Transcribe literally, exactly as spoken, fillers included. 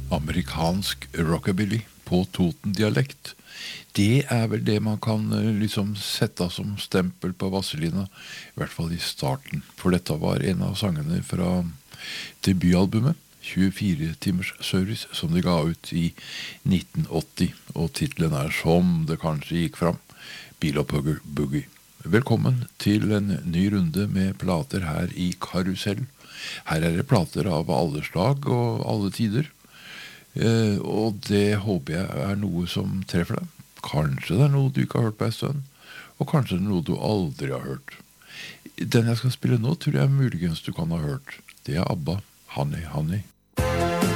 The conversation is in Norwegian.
Amerikansk rockabilly på Toten-dialekt. Det er vel det man kan eh, liksom sette som stempel på Vazelina, i hvert fall i starten. For dette var en av sangene fra debutalbumet, tjuefire timers service, som de ga ut i nitten åtti. Og titlen er, som det kanskje gikk fram, Bilopphugger Boogie. Velkommen til en ny runde med plater her i Karusell. Her er det plater av alle slag og alle tider. Eh, og det håper jeg er noe som treffer deg. Kanskje det er noe du ikke har hørt på en stund, og kanskje det er noe du aldri har hørt. Den jeg skal spille nå tror jeg muligens du kan ha hørt. Det er ABBA, Honey Honey.